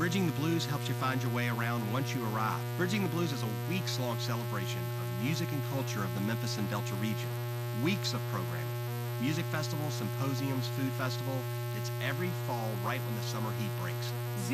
Bridging the Blues helps you find your way around once you arrive. Bridging the Blues is a weeks-long celebration of music and culture of the Memphis and Delta region. Weeks of programming. Music festivals, symposiums, food festival. It's every fall right when the summer heat breaks.